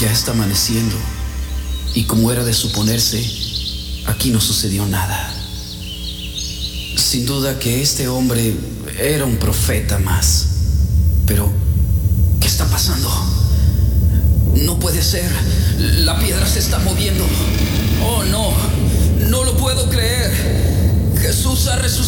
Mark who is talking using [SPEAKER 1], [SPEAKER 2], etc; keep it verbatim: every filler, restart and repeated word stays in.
[SPEAKER 1] Ya está amaneciendo, y como era de suponerse, aquí no sucedió nada. Sin duda que este hombre era un profeta más. Pero, ¿qué está pasando? No puede ser. La piedra se está moviendo. Oh, no. No lo puedo creer. Jesús ha resucitado.